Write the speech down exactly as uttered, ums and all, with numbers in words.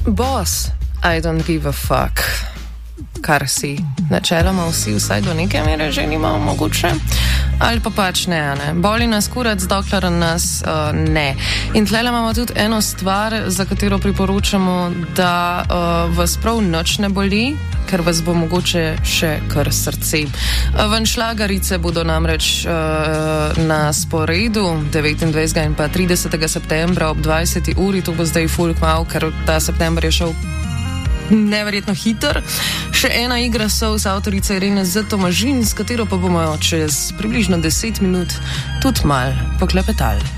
Boss, I don't give a fuck. Kar si načeloma vsi vsaj do neke mere želimo mogoče, ali pa pač ne, ne. Boli nas kurac, dokler nas uh, ne. In tlele imamo tudi eno stvar, za katero priporočamo, da uh, vas prav nič ne boli, ker vas bo mogoče še kar srce. Ven šlagarice bodo namreč uh, na sporedu devetindvajsetega in pa tridesetega septembra ob dvajseti uri, to bo zdaj ful kmalu, ker ta september je šel neverjetno hiter. Še ena igra so z avtorice Irene Z. Tomažin, s katero pa bomo čez približno deset minut tudi mal poklepetali.